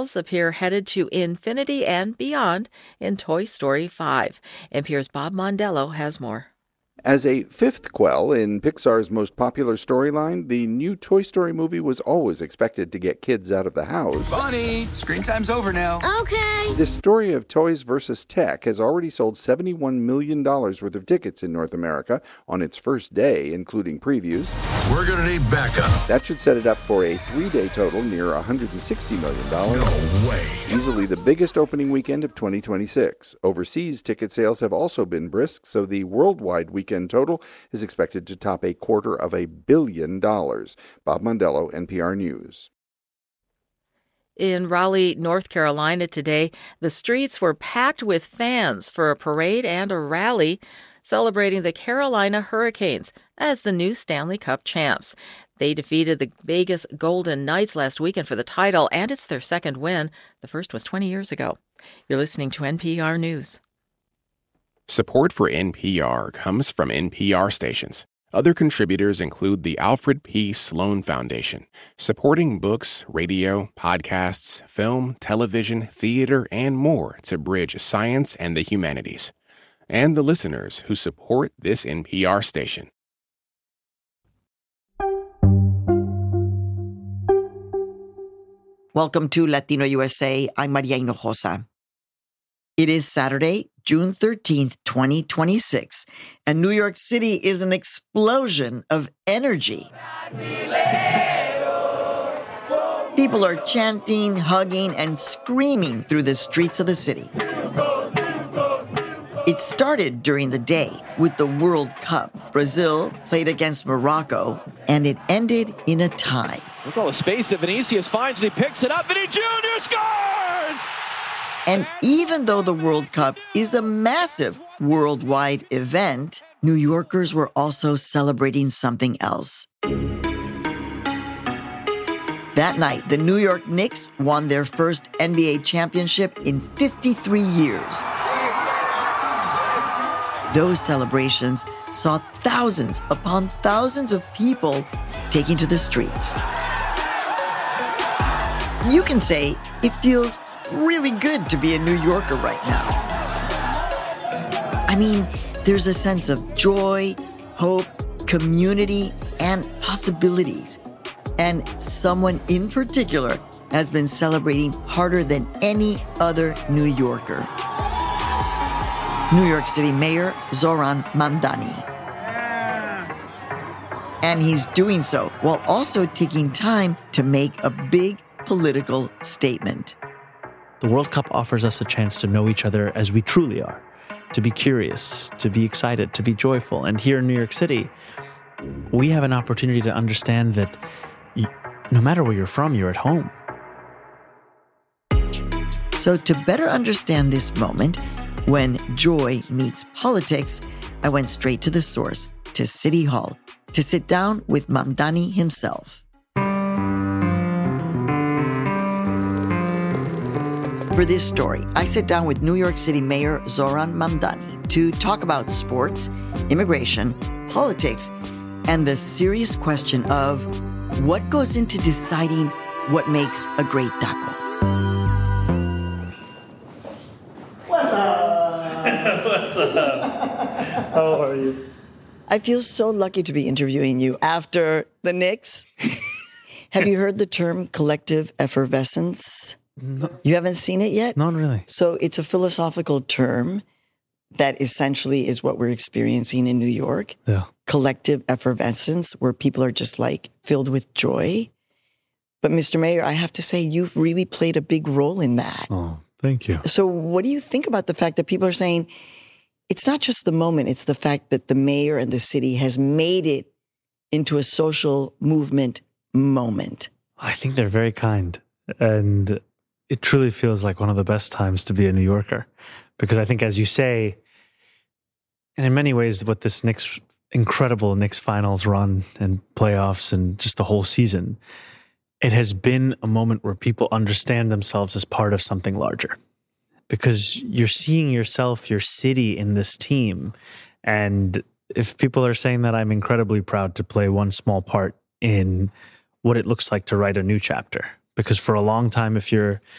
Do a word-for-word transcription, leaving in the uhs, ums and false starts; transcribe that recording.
pals appear headed to infinity and beyond in Toy Story five. N P R's Bob Mondello has more. As a fifth quell in Pixar's most popular storyline, the new Toy Story movie was always expected to get kids out of the house. Bonnie, screen time's over now. Okay. This story of toys versus tech has already sold seventy-one million dollars worth of tickets in North America on its first day, including previews. We're gonna need backup. That should set it up for a three-day total near one hundred sixty million dollars. No way. Easily the biggest opening weekend of twenty twenty-six. Overseas ticket sales have also been brisk, so the worldwide weekend total is expected to top a quarter of a billion dollars. Bob Mondello, N P R News. In Raleigh, North Carolina today, the streets were packed with fans for a parade and a rally celebrating the Carolina Hurricanes as the new Stanley Cup champs. They defeated the Vegas Golden Knights last weekend for the title, and it's their second win. The first was twenty years ago. You're listening to N P R News. Support for N P R comes from N P R stations. Other contributors include the Alfred P. Sloan Foundation, supporting books, radio, podcasts, film, television, theater, and more to bridge science and the humanities. And the listeners who support this N P R station. Welcome to Latino U S A. I'm Maria Hinojosa. It is Saturday, June thirteenth, twenty twenty-six, and New York City is an explosion of energy. People are chanting, hugging, and screaming through the streets of the city. It started during the day with the World Cup. Brazil played against Morocco, and it ended in a tie. Look at all the space that Vinicius finds. He picks it up. Vinny Junior scores! And even though the World Cup is a massive worldwide event, New Yorkers were also celebrating something else. That night, the New York Knicks won their first N B A championship in fifty-three years. Those celebrations saw thousands upon thousands of people taking to the streets. You can say it feels really good to be a New Yorker right now. I mean, there's a sense of joy, hope, community, and possibilities. And someone in particular has been celebrating harder than any other New Yorker. New York City Mayor Zoran Mamdani. And he's doing so while also taking time to make a big political statement. The World Cup offers us a chance to know each other as we truly are, to be curious, to be excited, to be joyful. And here in New York City, we have an opportunity to understand that you, no matter where you're from, you're at home. So to better understand this moment, when joy meets politics, I went straight to the source, to City Hall, to sit down with Mamdani himself. For this story, I sit down with New York City Mayor Zoran Mamdani to talk about sports, immigration, politics, and the serious question of what goes into deciding what makes a great taco. What's up? What's up? How are you? I feel so lucky to be interviewing you after the Knicks. Have you heard the term collective effervescence? No. You haven't seen it yet? Not really. So it's a philosophical term that essentially is what we're experiencing in New York. Yeah. Collective effervescence, where people are just like filled with joy. But Mister Mayor, I have to say, you've really played a big role in that. Oh, thank you. So what do you think about the fact that people are saying, it's not just the moment, it's the fact that the mayor and the city has made it into a social movement moment? I think they're very kind. And it truly feels like one of the best times to be a New Yorker. Because I think, as you say, and in many ways, what this Knicks, incredible Knicks finals run and playoffs and just the whole season, it has been a moment where people understand themselves as part of something larger. Because you're seeing yourself, your city in this team. And if people are saying that, I'm incredibly proud to play one small part in what it looks like to write a new chapter. Because for a long time, if you're